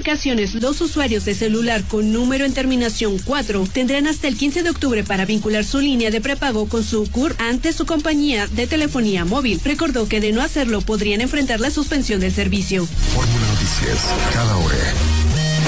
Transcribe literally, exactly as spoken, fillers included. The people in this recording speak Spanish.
Comunicaciones, los usuarios de celular con número en terminación cuatro tendrán hasta el quince de octubre para vincular su línea de prepago con su C U R ante su compañía de telefonía móvil. Recordó que de no hacerlo podrían enfrentar la suspensión del servicio. Fórmula Noticias, cada hora.